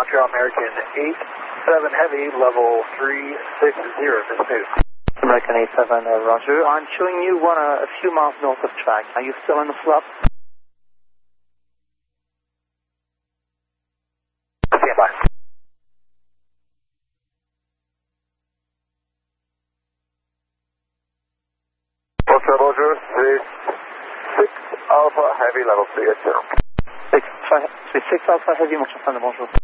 Montreal American 87 Heavy, level 360, Miss American 87, Roger. I'm showing you a few miles north of track. Are you still in the flop? Stand by. Roger, 6 Alpha Heavy, level 380. 6 Alpha Heavy, mon chef, bonjour.